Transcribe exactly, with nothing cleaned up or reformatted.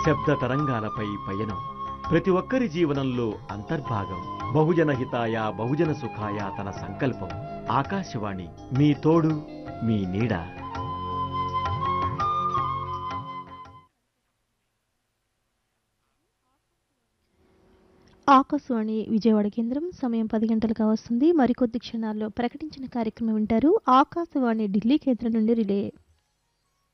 శబ్ద తరంగాలపై పయనం ప్రతి ఒక్కరి జీవనంలో అంతర్భాగం. బహుజన హితాయ బహుజన సుఖాయ తన సంకల్పం. ఆకాశవాణి మీ తోడు మీ నీడ. ఆకాశవాణి విజయవాడ కేంద్రం. సమయం పది గంటలుగా వస్తుంది. మరికొద్ది క్షణాల్లో ప్రకటించిన కార్యక్రమం వింటారు. ఆకాశవాణి ఢిల్లీ కేంద్రం నుండి రిలే.